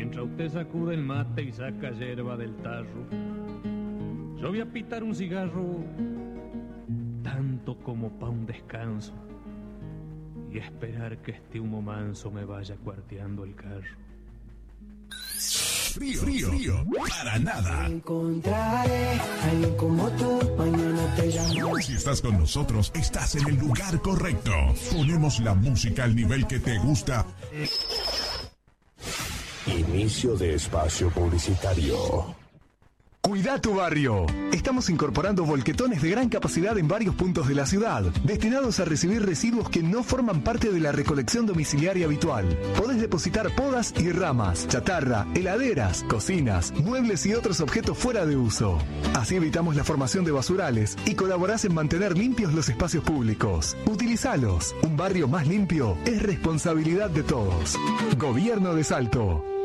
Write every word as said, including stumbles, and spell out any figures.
mientras usted sacude el mate y saca yerba del tarro, yo voy a pitar un cigarro tanto como pa' un descanso y esperar que este humo manso me vaya cuarteando el carro. Frío, frío, frío, para nada. Encontraré a alguien como tú, mañana te llamo. Si estás con nosotros, estás en el lugar correcto. Ponemos la música al nivel que te gusta. Inicio de espacio publicitario. Cuida tu barrio. Estamos incorporando volquetones de gran capacidad en varios puntos de la ciudad, destinados a recibir residuos que no forman parte de la recolección domiciliaria habitual. Podés depositar podas y ramas, chatarra, heladeras, cocinas, muebles y otros objetos fuera de uso. Así evitamos la formación de basurales y colaborás en mantener limpios los espacios públicos. Utilizalos. Un barrio más limpio es responsabilidad de todos. Gobierno de Salto.